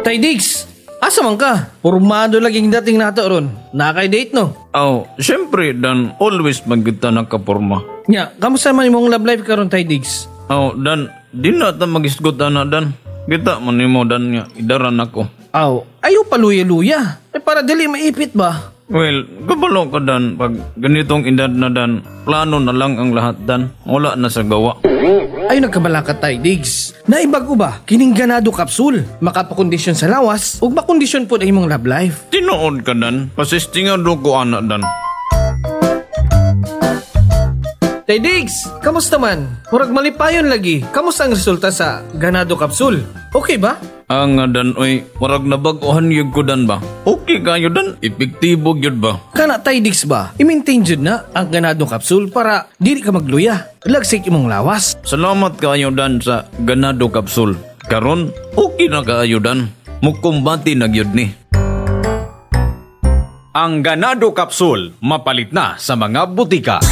Tay Diggs, asa man ka? Pormado laging dating nato ron. Nakay-date no? Syempre Dan, always magkita nakaporma. Nya, kamusta man imong love life karon Tay Diggs? Dan, di na ta mag-isgot na Dan. Kita man mo Dan nga, idaran ako. Ayaw paluya-luya. Para dili maipit ba? Well, kabalo ka Dan, pag ganitong edad na Dan, plano na lang ang lahat Dan, wala na sa gawa. Ay nagkabala ka Tay Diggs. Naibago ba? Kining ganado kapsul. Makapakondisyon sa lawas ug makondisyon po ang imong love life. Tinuod ka Dan, pasistingan do ko ana Dan. Tay Diggs, kamusta man? Murag malipayon lagi. Kamusta ang resulta sa ganado kapsul? Okay ba? Ang Dan, oy, warag nabaguhan yun ko Dan ba? Okay kayo Dan, epektibo yun ba? Kana Tay Diggs ba? I-maintain jud na ang ganado kapsul para dili ka magluya. Lagsik imong lawas. Salamat kayo Dan sa ganado kapsul. Karon, okay na kayo Dan. Mukumbati na gyud ni. Ang ganado kapsul, mapalit na sa mga butika.